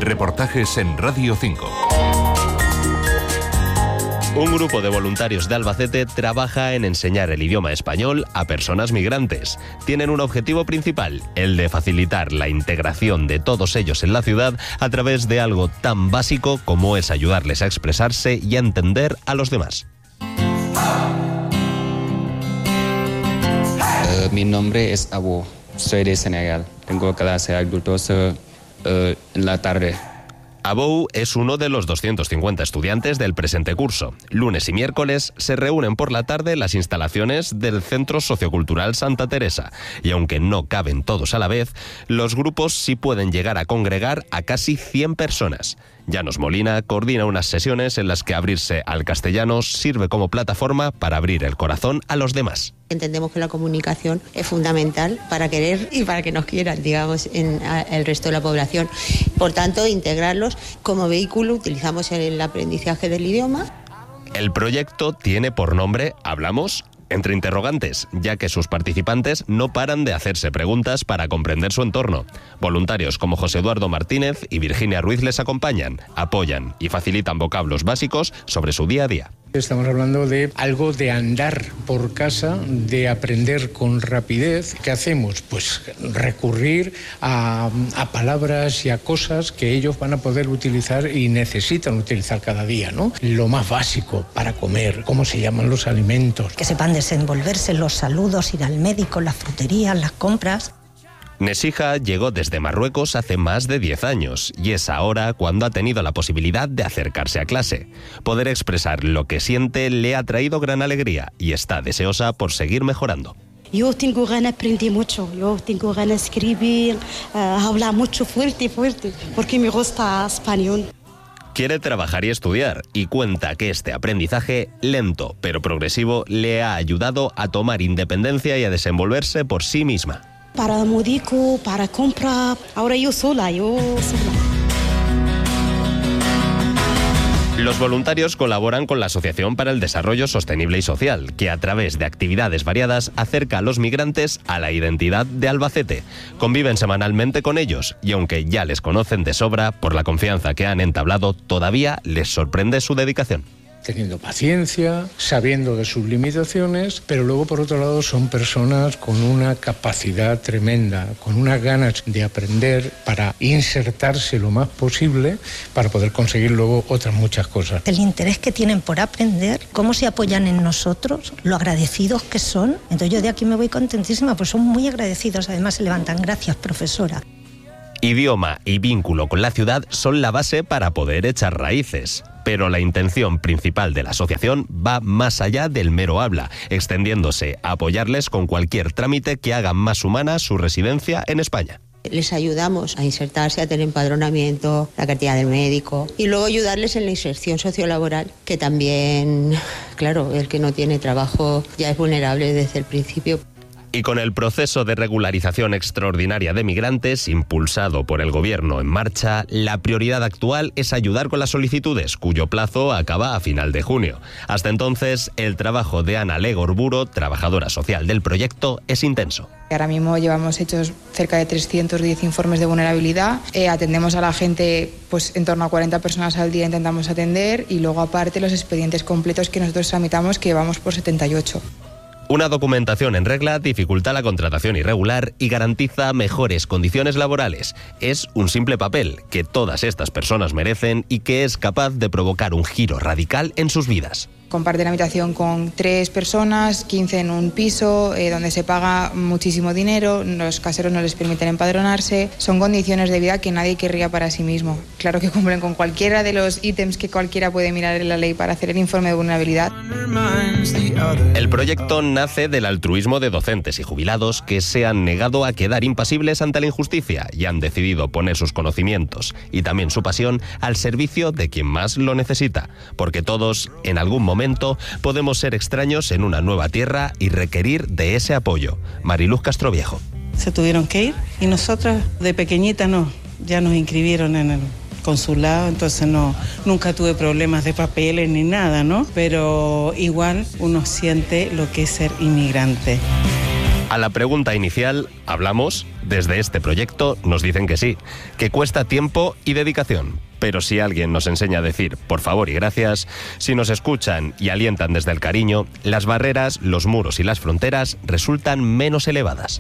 Reportajes en Radio 5. Un grupo de voluntarios de Albacete trabaja en enseñar el idioma español a personas migrantes. Tienen un objetivo principal, el de facilitar la integración de todos ellos en la ciudad a través de algo tan básico como es ayudarles a expresarse y a entender a los demás. Mi nombre es Abu, soy de Senegal. Tengo clase de adultos en la tarde. Abou es uno de los 250 estudiantes del presente curso. Lunes y miércoles se reúnen por la tarde en las instalaciones del Centro Sociocultural Santa Teresa. Y aunque no caben todos a la vez, los grupos sí pueden llegar a congregar a casi 100 personas. Llanos Molina coordina unas sesiones en las que abrirse al castellano sirve como plataforma para abrir el corazón a los demás. Entendemos que la comunicación es fundamental para querer y para que nos quieran, digamos, en el resto de la población. Por tanto, integrarlos como vehículo utilizamos el aprendizaje del idioma. El proyecto tiene por nombre Hablamos entre interrogantes, ya que sus participantes no paran de hacerse preguntas para comprender su entorno. Voluntarios como José Eduardo Martínez y Virginia Ruiz les acompañan, apoyan y facilitan vocablos básicos sobre su día a día. Estamos hablando de algo de andar por casa, de aprender con rapidez. ¿Qué hacemos? Pues recurrir a palabras y a cosas que ellos van a poder utilizar y necesitan utilizar cada día, ¿no? Lo más básico para comer, cómo se llaman los alimentos. Que sepan desenvolverse, los saludos, ir al médico, las fruterías, las compras. Nesija llegó desde Marruecos hace más de 10 años y es ahora cuando ha tenido la posibilidad de acercarse a clase. Poder expresar lo que siente le ha traído gran alegría y está deseosa por seguir mejorando. Yo tengo ganas de aprender mucho, yo tengo ganas de escribir, hablar mucho fuerte, porque me gusta español. Quiere trabajar y estudiar y cuenta que este aprendizaje, lento pero progresivo, le ha ayudado a tomar independencia y a desenvolverse por sí misma. Para médico, para comprar, ahora yo sola. Los voluntarios colaboran con la Asociación para el Desarrollo Sostenible y Social, que a través de actividades variadas acerca a los migrantes a la identidad de Albacete. Conviven semanalmente con ellos y aunque ya les conocen de sobra por la confianza que han entablado, todavía les sorprende su dedicación. Teniendo paciencia, sabiendo de sus limitaciones, pero luego por otro lado son personas con una capacidad tremenda, con unas ganas de aprender para insertarse lo más posible para poder conseguir luego otras muchas cosas. El interés que tienen por aprender, cómo se apoyan en nosotros, lo agradecidos que son. Entonces yo de aquí me voy contentísima, pues son muy agradecidos, además se levantan. Gracias, profesora. Idioma y vínculo con la ciudad son la base para poder echar raíces. Pero la intención principal de la asociación va más allá del mero habla, extendiéndose a apoyarles con cualquier trámite que haga más humana su residencia en España. Les ayudamos a insertarse, a tener empadronamiento, la cartilla del médico y luego ayudarles en la inserción sociolaboral, que también, claro, el que no tiene trabajo ya es vulnerable desde el principio. Y con el proceso de regularización extraordinaria de migrantes impulsado por el Gobierno en marcha, la prioridad actual es ayudar con las solicitudes, cuyo plazo acaba a final de junio. Hasta entonces, el trabajo de Ana Legorburo, trabajadora social del proyecto, es intenso. Ahora mismo llevamos hechos cerca de 310 informes de vulnerabilidad. Atendemos a la gente, pues en torno a 40 personas al día intentamos atender y luego aparte los expedientes completos que nosotros tramitamos, que vamos por 78. Una documentación en regla dificulta la contratación irregular y garantiza mejores condiciones laborales. Es un simple papel que todas estas personas merecen y que es capaz de provocar un giro radical en sus vidas. Comparten habitación con 3 personas, 15 en un piso, donde se paga muchísimo dinero, los caseros no les permiten empadronarse. Son condiciones de vida que nadie querría para sí mismo. Claro que cumplen con cualquiera de los ítems que cualquiera puede mirar en la ley para hacer el informe de vulnerabilidad. El proyecto nace del altruismo de docentes y jubilados que se han negado a quedar impasibles ante la injusticia y han decidido poner sus conocimientos y también su pasión al servicio de quien más lo necesita, porque todos, en algún momento, podemos ser extraños en una nueva tierra y requerir de ese apoyo. Mariluz Castroviejo. Se tuvieron que ir y nosotras de pequeñita ya nos inscribieron en el consulado, entonces nunca tuve problemas de papeles ni nada, ¿no? Pero igual uno siente lo que es ser inmigrante. A la pregunta inicial, ¿hablamos? Desde este proyecto nos dicen que sí, que cuesta tiempo y dedicación. Pero si alguien nos enseña a decir por favor y gracias, si nos escuchan y alientan desde el cariño, las barreras, los muros y las fronteras resultan menos elevadas.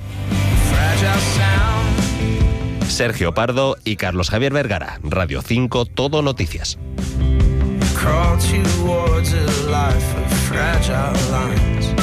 Sergio Pardo y Carlos Javier Vergara, Radio 5, Todo Noticias. Crawl towards a life of fragile lines.